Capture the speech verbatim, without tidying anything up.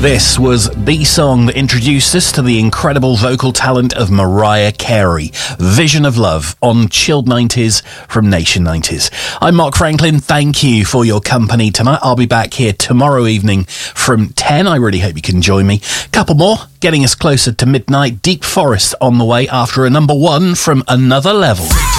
This was the song that introduced us to the incredible vocal talent of Mariah Carey. Vision of Love on Chilled nineties from Nation nineties. I'm Mark Franklin. Thank you for your company tonight. I'll be back here tomorrow evening from ten. I really hope you can join me. Couple more, getting us closer to midnight. Deep Forest on the way after a number one from Another Level.